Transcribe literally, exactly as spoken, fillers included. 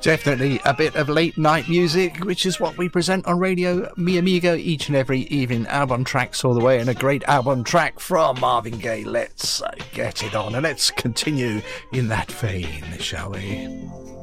Definitely a bit of late night music, which is what we present on Radio Mi Amigo each and every evening. Album tracks all the way, and a great album track from Marvin Gaye. Let's uh, get it on, and let's continue in that vein, shall we?